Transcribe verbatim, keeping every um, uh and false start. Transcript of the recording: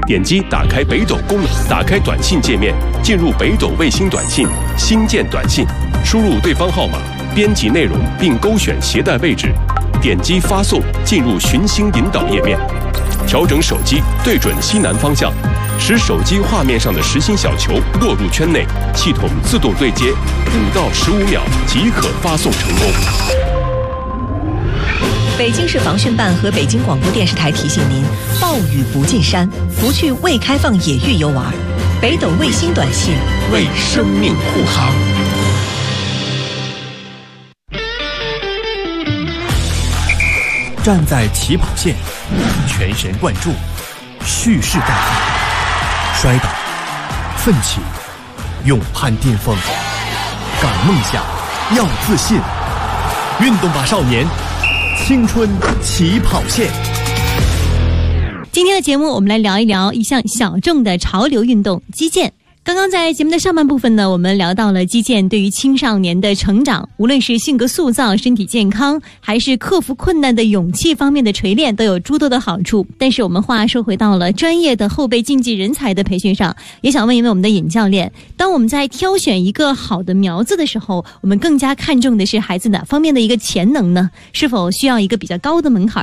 点击打开北斗功能，打开短信界面，进入北斗卫星短信，新建短信，输入对方号码，编辑内容并勾选携带位置，点击发送，进入寻星引导页面，调整手机对准西南方向，使手机画面上的实心小球落入圈内，系统自动对接，五到十五秒即可发送成功。 北京市防汛办和北京广播电视台提醒您：暴雨不进山，不去未开放野域游玩。北斗卫星短信为生命护航。 站在起跑线，全神贯注，蓄势待发，摔倒，奋起，勇攀巅峰，赶梦想，要自信。运动吧，少年！青春起跑线。 今天的节目我们来聊一聊一项小众的潮流运动——击剑。刚刚在节目的上半部分呢，我们聊到了击剑对于青少年的成长，无论是性格塑造、身体健康，还是克服困难的勇气方面的锤炼，都有诸多的好处。但是我们话说回到了专业的后备竞技人才的培训上，也想问一问我们的尹教练，当我们在挑选一个好的苗子的时候，我们更加看重的是孩子哪方面的一个潜能呢？是否需要一个比较高的门槛，